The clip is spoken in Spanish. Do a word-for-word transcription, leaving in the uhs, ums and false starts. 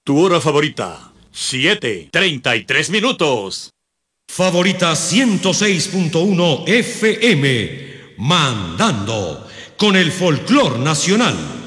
Tu hora favorita, siete, treinta y tres minutos. Favorita ciento seis punto uno F M, mandando con el folclor nacional.